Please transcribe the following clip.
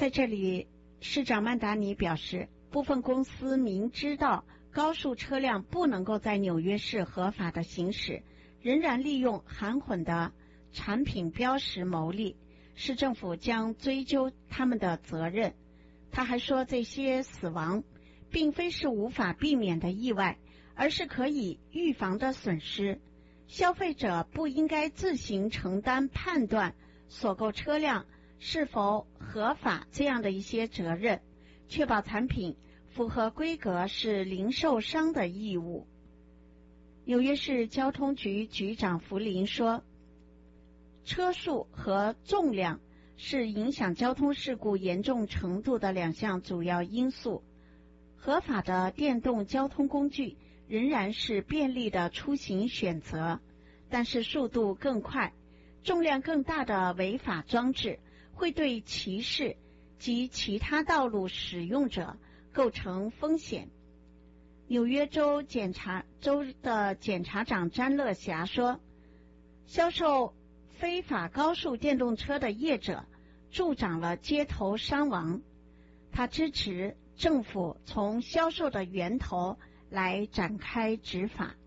在这里，市长曼达尼表示，部分公司明知道高速车辆不能够在纽约市合法的行驶，仍然利用含混的产品标识牟利，市政府将追究他们的责任。他还说，这些死亡并非是无法避免的意外，而是可以预防的损失。消费者不应该自行承担判断所购车辆是否合法这样的一些责任，确保产品符合规格是零售商的义务。纽约市交通局局长弗林说，车速和重量是影响交通事故严重程度的两项主要因素。合法的电动交通工具仍然是便利的出行选择，但是速度更快、重量更大的违法装置会对骑士及其他道路使用者构成风险。纽约州的检察长詹乐霞说，销售非法高速电动车的业者助长了街头伤亡。他支持政府从销售的源头来展开执法。